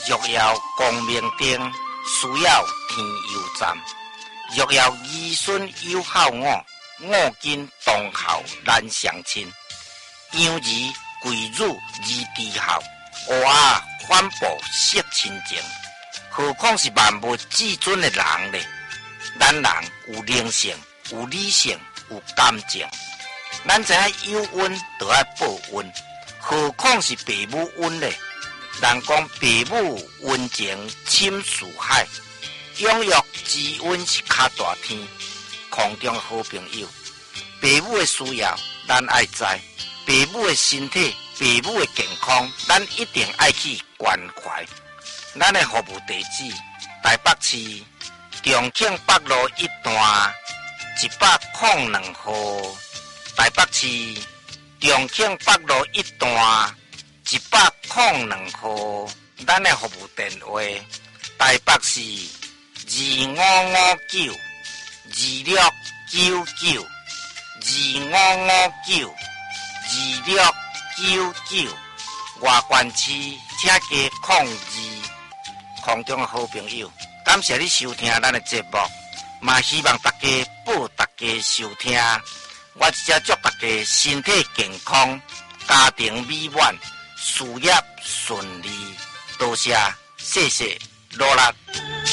若要光明灯，需要天佑站。若要儿孙有孝我，我今当孝难相亲。养儿贵辱而知孝，学啊反哺惜亲情。何况是万物至尊的人呢？咱人有灵性，有理性，有感情。咱知影有恩就要报恩，何况是父母恩呢？人讲父母恩情深似海，养育之恩是较大天。空中的好朋友，父母的需要咱爱知，父母的身体、父母的健康，咱一定爱去关怀。咱的服务地址：台北市重庆北路1段102号。台北市重庆北路1段102号。咱的服务电话：台北市25592699。25592699。外关市请加02。空中的好朋友，感谢你收听咱的节目，嘛希望大家报大家收听。我只祝大家身体健康，家庭美满，事业顺利。多谢，谢谢，努力。